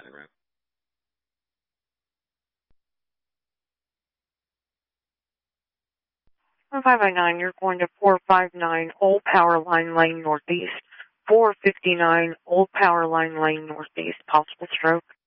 route. 509, you're going to 459 Old Power Line Lane Northeast. 459 Old Power Line Lane Northeast. Possible stroke.